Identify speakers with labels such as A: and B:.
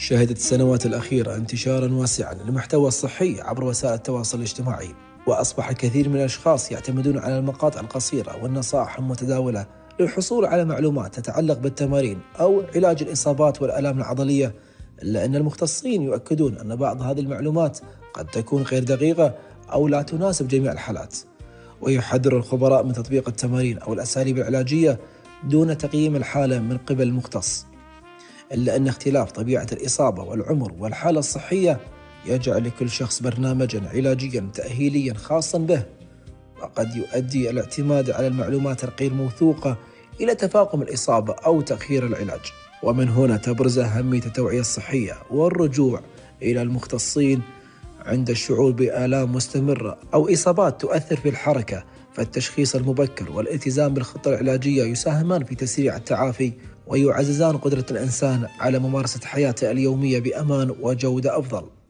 A: شهدت السنوات الأخيرة انتشارا واسعا للمحتوى الصحي عبر وسائل التواصل الاجتماعي، وأصبح الكثير من الأشخاص يعتمدون على المقاطع القصيرة والنصائح المتداولة للحصول على معلومات تتعلق بالتمارين أو علاج الإصابات والآلام العضلية. إلا أن المختصين يؤكدون أن بعض هذه المعلومات قد تكون غير دقيقة أو لا تناسب جميع الحالات، ويحذر الخبراء من تطبيق التمارين أو الأساليب العلاجية دون تقييم الحالة من قبل المختص. إلا أن اختلاف طبيعة الإصابة والعمر والحالة الصحية يجعل لكل شخص برنامجا علاجيا تأهيليا خاصا به، وقد يؤدي الاعتماد على المعلومات الغير موثوقة إلى تفاقم الإصابة أو تأخير العلاج. ومن هنا تبرز أهمية التوعية الصحية والرجوع إلى المختصين عند الشعور بآلام مستمرة أو إصابات تؤثر في الحركة، فالتشخيص المبكر والالتزام بالخطة العلاجية يساهمان في تسريع التعافي ويعززان قدرة الإنسان على ممارسة حياته اليومية بأمان وجودة أفضل.